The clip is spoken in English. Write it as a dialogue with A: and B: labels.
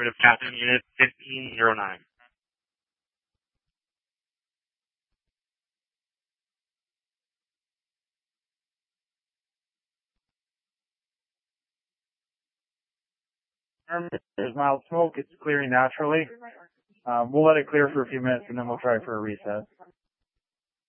A: Affirmative, Captain. Unit 1509.
B: There's mild smoke. It's clearing naturally. We'll let it clear for a few minutes and then we'll try for a reset.